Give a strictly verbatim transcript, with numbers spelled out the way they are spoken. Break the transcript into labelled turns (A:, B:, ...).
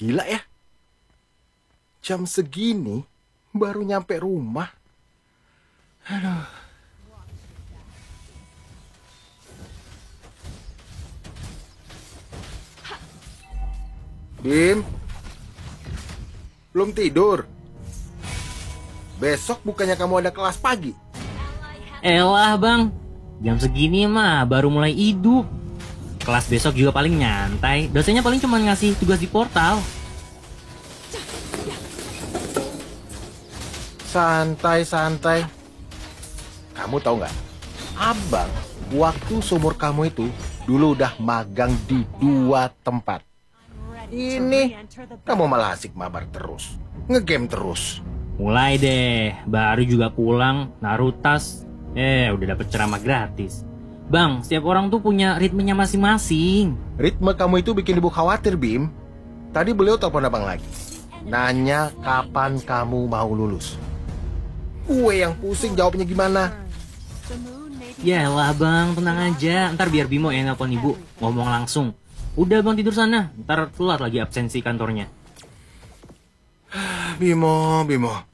A: Gila ya. Jam segini baru nyampe rumah. Aduh. Bim, belum tidur? Besok bukannya kamu ada kelas pagi?
B: Elah bang, jam segini mah baru mulai hidup. Kelas besok juga paling nyantai. Dosennya paling cuma ngasih tugas di portal.
A: Santai-santai. Kamu tahu nggak? Abang, waktu seumur kamu itu dulu udah magang di dua tempat. Ini kamu malah asik mabar terus, ngegame terus.
B: Mulai deh, baru juga pulang, naruh tas. Eh, udah dapet ceramah gratis. Bang, setiap orang tuh punya ritmenya masing-masing.
A: Ritme kamu itu bikin ibu khawatir, Bim. Tadi beliau telepon abang lagi. Nanya kapan kamu mau lulus. Gue yang pusing jawabnya gimana.
B: Yalah bang, tenang aja. Ntar biar Bimo yang nelpon ibu, ngomong langsung. Udah bang tidur sana, ntar telat lagi absensi kantornya.
A: Bimo, Bimo.